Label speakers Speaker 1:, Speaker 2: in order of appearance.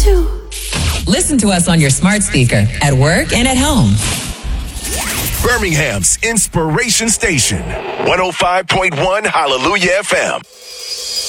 Speaker 1: too.
Speaker 2: Listen to us on your smart speaker at work and at home.
Speaker 3: Birmingham's Inspiration Station, 105.1 Hallelujah FM.